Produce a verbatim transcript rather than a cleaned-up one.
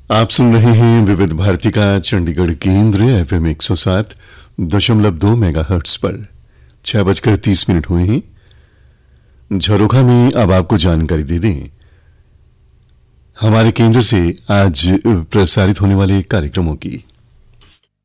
आप सुन रहे हैं विविध भारती का चंडीगढ़ केंद्र एफएम एक सौ सात दशमलव दो मेगाहर्ट्ज पर। छह बजकर तीस मिनट हुए हैं। झरोखा में अब आपको जानकारी दे दें हमारे केंद्र से आज प्रसारित होने वाले कार्यक्रमों की।